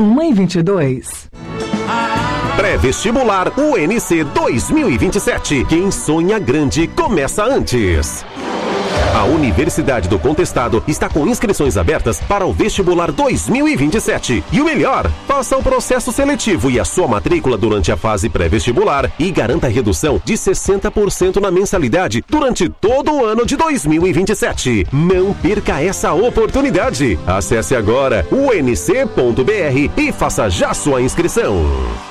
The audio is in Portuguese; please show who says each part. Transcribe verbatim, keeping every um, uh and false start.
Speaker 1: uma e vinte e dois.
Speaker 2: Pré-vestibular U N C dois mil e vinte e sete. Quem sonha grande começa antes. A Universidade do Contestado está com inscrições abertas para o vestibular dois mil e vinte e sete. E o melhor, faça o processo seletivo e a sua matrícula durante a fase pré-vestibular e garanta redução de sessenta por cento na mensalidade durante todo o ano de dois mil e vinte e sete. Não perca essa oportunidade. Acesse agora u n c ponto b r e faça já sua inscrição.